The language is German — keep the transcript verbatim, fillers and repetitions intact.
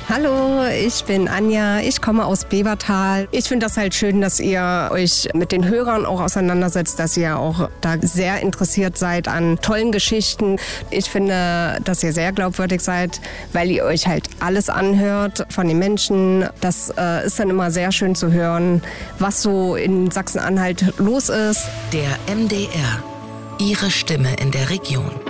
Hallo, ich bin Anja, ich komme aus Bevertal. Ich finde das halt schön, dass ihr euch mit den Hörern auch auseinandersetzt, dass ihr auch da sehr interessiert seid an tollen Geschichten. Ich finde, dass ihr sehr glaubwürdig seid, weil ihr euch halt alles anhört von den Menschen. Das äh, ist dann immer sehr schön zu hören, was so in Sachsen-Anhalt los ist. Der M D R, Ihre Stimme in der Region.